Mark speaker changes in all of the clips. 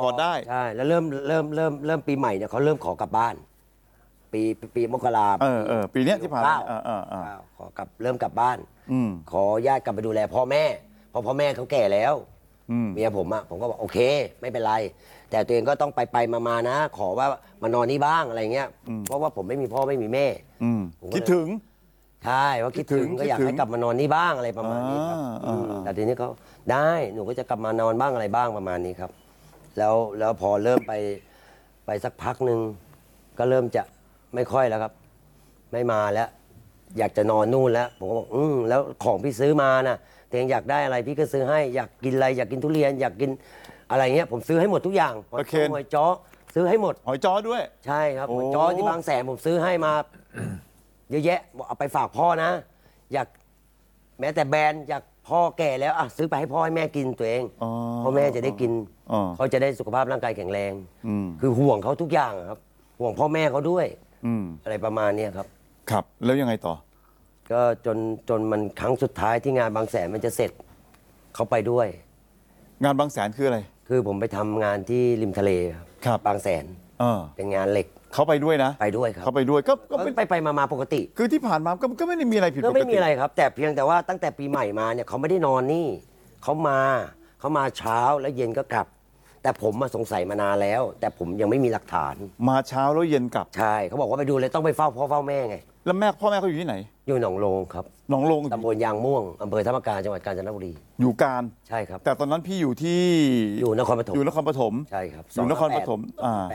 Speaker 1: อร์ตได้
Speaker 2: ใช่แล้วเริ่มปีใหม่เนี่ยเขาเริ่มขอกลับบ้าน ปีมกรา
Speaker 1: ปีเนี้ยที่ผ่านมา
Speaker 2: ขเริ่มกลับบ้านขอญาติกลับไปดูแลพ่อแม่เพราะพ่อแม่เขาแก่แล้วเมียผมก็บอกโอเคไม่เป็นไรแต่ตัวเองก็ต้องไปมานะขอว่ามานอนนี่บ้างอะไรเงี้ยเพราะว่าผมไม่มีพ่อไม่มีแม่
Speaker 1: คิดถึง
Speaker 2: ใช่ว่าคิดถึงก็อยากให้กลับมานอนนี่บ้างอะไรประมาณนี้ครับแต่ทีนี้เขาได้หนูก็จะกลับมานอนบ้างอะไรบ้างประมาณนี้ครับแล้วพอเริ่มไปสักพักหนึ่งก็เริ่มจะไม่ค่อยแล้วครับ ไม่มาแล้ว อยากจะนอนนู่นแล้วผมก็บอกแล้วของพี่ซื้อมาน่ะแต่ยังอยากได้อะไรพี่ก็ซื้อให้อยากกินอะไรอยากกินทุเรียนอยากกินอะไรเงี้ยผมซื้อให้หมดทุกอย่างหอยจ้อซื้อให้หมด
Speaker 1: หอยจ้อด้วย
Speaker 2: ใช่ครับหอยจ้อที่บางแสนผมซื้อให้มาเยอะแยะบอกเอาไปฝากพ่อนะอยากแม้แต่แบรนด์อยากพ่อแก่แล้วอ่ะซื้อไปให้พ่อให้แม่กินตัวเองพ่อแม่จะได้กินเขาจะได้สุขภาพร่างกายแข็งแรงคือห่วงเขาทุกอย่างครับห่วงพ่อแม่เขาด้วยอะไรประมาณนี้ครับ
Speaker 1: ครับแล้วยังไงต่อ
Speaker 2: ก็จนมันครั้งสุดท้ายที่งานบางแสนมันจะเสร็จเขาไปด้วย
Speaker 1: งานบางแสนคืออะไร
Speaker 2: คือผมไปทำงานที่ริมทะเล
Speaker 1: ครับ
Speaker 2: บางแสนเป็นงานเหล็ก
Speaker 1: เขาไปด้วยนะ
Speaker 2: ไปด้วยครับ
Speaker 1: เขาไปด้วยก็
Speaker 2: ไปมาปกติ
Speaker 1: คือที่ผ่านมาก็ไม่ได้มีอะไรผิดปกติ
Speaker 2: ก็ไม่มีอะไรครับแต่เพียงแต่ว่าตั้งแต่ปีใหม่มาเนี่ยเขาไม่ได้นอนนี่เขามาเช้าแล้วเย็นก็กลับแต่ผมมาสงสัยมานานแล้วแต่ผมยังไม่มีหลักฐาน
Speaker 1: มาเช้าแล้วเย็นกลับ
Speaker 2: ใช่เขาบอกว่าไปดูเลยต้องไปเฝ้าพ่อเฝ้าแม่ไง
Speaker 1: แล้วพ่อแม่เขาอยู่ที่ไหน
Speaker 2: อยู่หนองโลงครับ
Speaker 1: หนองโลง
Speaker 2: ตำบลยางม่วงอำเภอธรรมกาญจังหวัดกาญจนบุรี
Speaker 1: อยู่การ
Speaker 2: ใช่ครับ
Speaker 1: แต่ตอนนั้นพี่อยู่ที่
Speaker 2: อยู่นครปฐมใช่ครับ
Speaker 1: อยู่นครปฐม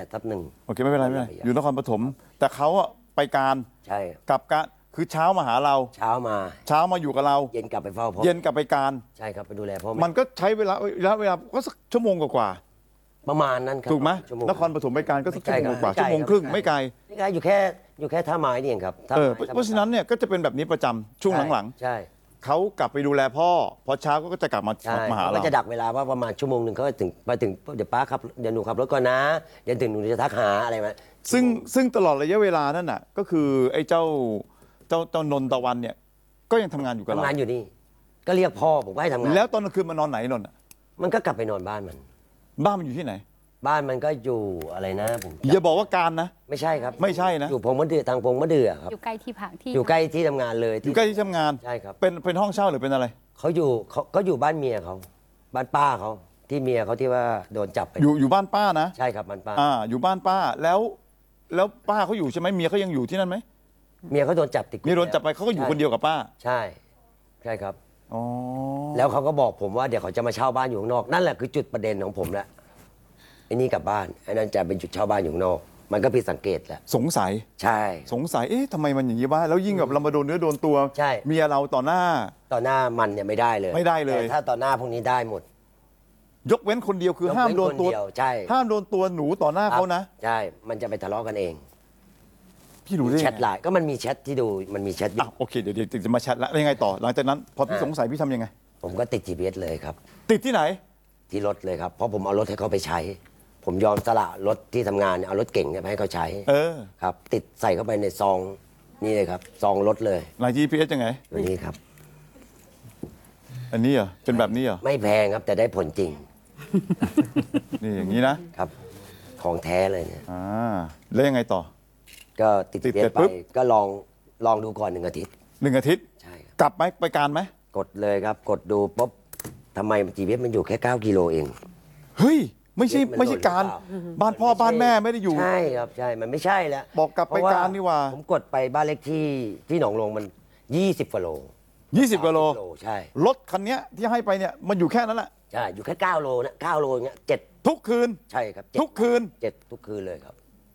Speaker 2: 8/1
Speaker 1: โอเคไม่เป็นไรอยู่นครปฐมแต่เขาอะไปการ
Speaker 2: ใช่
Speaker 1: กลับการคือเช้ามาหาเรา
Speaker 2: เช้า
Speaker 1: มาอยู่กับเรา
Speaker 2: เย็นกลับไปเฝ้าพ่อ
Speaker 1: เย็นกลับไปการ
Speaker 2: ใช่ครับไปดูแลพ่อ
Speaker 1: มันก็ใช้เวลาก็สักชั่วโมงกว่า
Speaker 2: ประมาณนั้นครับ
Speaker 1: ถูกไหมนครปฐมไปการก็สักชั่วโมงกว่าชั่วโมงครึ่งไม่ไกล
Speaker 2: อยู่แค่ท่าไม้นี่เองครับ
Speaker 1: เพราะฉะนั้นเนี่ยก็จะเป็นแบบนี้ประจำช่วงหลัง
Speaker 2: ๆใช่
Speaker 1: เขากลับไปดูแลพ่อพอเช้าก็จะกลับมาหาเรา
Speaker 2: ก็จะดักเวลาว่าประมาณชั่วโมงหนึ่งเขาไปถึงเดี๋ยวป้าครับเดี๋ยวหนูขับรถก่อนนะเดี๋ยวถึงหนูจะทักหาอะไรมา
Speaker 1: ซึ่งตลอดระยะเวลานั่นน่ะก็คือไอ้เจ้านนตะวันเนี่ยก็ยังทำงานอยู่กับเรา
Speaker 2: ทำงานอยู่นี่ก็เรียกพ่อผมก็ให้ทำงาน
Speaker 1: แล้วตอนกลางคืนมานอนไหนนนท์
Speaker 2: มันก็กลับไปนอนบ้านมัน
Speaker 1: อยู่ที่ไหน
Speaker 2: บ้านมันก็อยู่อะไรนะผม
Speaker 1: อย่าบอกว่าการนะ
Speaker 2: ไม่ใช่ครับ
Speaker 1: ไม่ใช่นะ
Speaker 2: อยู่พงมะเดื่อทางพงมะเดื่อครับ
Speaker 3: อยู่ใกล้ที่พัก
Speaker 2: อยู่ใกล้ที่ทำงานเลย
Speaker 1: อยู่ใกล้ที่ทำงาน
Speaker 2: ใช่ครับ
Speaker 1: เป็นห้องเช่าหรือเป็นอะไร
Speaker 2: เขาอยู่บ้านเมียเขาบ้านป้าเขาที่เมียเขาที่ว่าโดนจับไป
Speaker 1: อยู่บ้านป้านะ
Speaker 2: ใช่ครับบ้านป้า
Speaker 1: อยู่บ้านป้าแล้วป้าเขาอยู่ใช่ไหมเมียเขายังอยู่ที่นั่นไหม
Speaker 2: เมียเขาโดนจับติด
Speaker 1: เมียโดนจับไปเขาก็อยู่คนเดียวกับป้า
Speaker 2: ใช่ครับแล้วเขาก็บอกผมว่าเดี๋ยวเขาจะมาเช่าบ้านอยู่ข้างนอกนั่นแหละคือจุดประเด็นของผมแหละไอ้นี่กลับบ้านไอ้นั่นจะเป็นจุดเช่าบ้านอยู่ข้างนอกมันก็ผิดสังเกตแหละ
Speaker 1: สงสัย
Speaker 2: ใช่
Speaker 1: สงสัยทำไมมันอย่างนี้วะแล้วยิ่งแบบเรามาโดนเนื้อโดนตัว
Speaker 2: ใช่
Speaker 1: เมียเราต่อหน้า
Speaker 2: มันเนี่ยไม่ได้เลยแต่ถ้าต่อหน้าพวกนี้ได้หมด
Speaker 1: ยกเว้นคนเดียวคือห้ามโดนตัว
Speaker 2: ใช่
Speaker 1: ห้ามโดนตัวหนูต่อหน้าเขานะ
Speaker 2: ใช่มันจะไปทะเลาะกันเอง
Speaker 1: พี่รู้ได้
Speaker 2: แชทไลน์ก็มันมีแชทที่ดูมันมีแชท
Speaker 1: โอเคเดี๋ยวจะมาแชทแล้วยังไงต่อหลังจากนั้นพอพี่สงสัยพี่ทำยังไง
Speaker 2: ผมก็ติด GPS เลยครับ
Speaker 1: ติดที่ไหน
Speaker 2: ที่รถเลยครับเพราะผมเอารถให้เขาไปใช้ผมยอมสละรถที่ทำงานเอารถเก่งไปให้เขาใช้ครับติดใส่เข้าไปในซองนี่เลยครับซองรถเลย
Speaker 1: ราย GPS ยังไง
Speaker 2: ตัวนี้ครับ
Speaker 1: อันนี้เหรอเป็นแบบนี้เหรอ
Speaker 2: ไม่แพงครับแต่ได้ผลจริง
Speaker 1: นี่อย่างนี้นะครับ
Speaker 2: ของแท้เลยเนี่ย
Speaker 1: แล้วยังไงต่อ
Speaker 2: ก็ติดไปก็ลองดูก่อน1 อาทิตย์
Speaker 1: 1 อาทิตย์
Speaker 2: ใช่
Speaker 1: กลับไหมไปการไหม
Speaker 2: กดเลยครับกดดูปุ๊บทำไม GPS มันอยู่แค่9 กิโลเอง
Speaker 1: เฮ้ยไม่ใช่การบ้านพ่อบ้านแม่ไม่ได้อยู่
Speaker 2: ใช่ครับใช่มันไม่ใช่แล้ว
Speaker 1: บอกกลับไปการนี่ว่า
Speaker 2: ผมกดไปบ้านเล็กที่หนองโลงมัน20 กว่าโล
Speaker 1: 20 กว่าโล
Speaker 2: ใช่
Speaker 1: รถคันนี้ที่ให้ไปเนี่ยมันอยู่แค่นั้นแหละ
Speaker 2: ใช่อยู่แค่9 โลนะ9 โลเงี้ย7
Speaker 1: ทุกคืน
Speaker 2: ใช่ครับ
Speaker 1: ทุกคืน
Speaker 2: 7ทุกคืนเลยครับ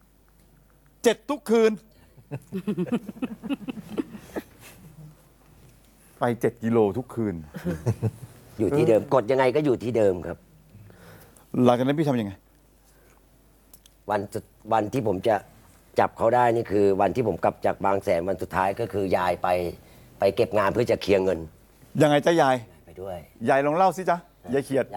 Speaker 1: 7ทุกคืนไป7 กิโลทุกคืน
Speaker 2: อยู่ที่เดิมกดยังไงก็อยู่ที่เดิมครับ
Speaker 1: หลังจากนั้นพี่ทำยังไง
Speaker 2: วันที่ผมจะจับเขาได้นี่คือวันที่ผมกลับจากบางแสนวันสุดท้ายก็คือยายไปเก็บงานเพื่อจะเคลียร์เงิน
Speaker 1: ยังไงจ๊ะยาย
Speaker 2: ไปด้วย
Speaker 1: ยายลองเล่าสิจ๊ะยายเขียด